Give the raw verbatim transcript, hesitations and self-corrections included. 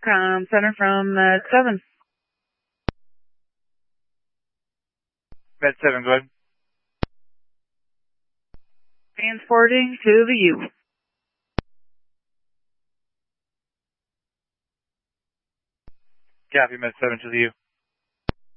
Com Center from Med seven. Med seven, go ahead. Transporting to the U. Copy, Med seven to the U.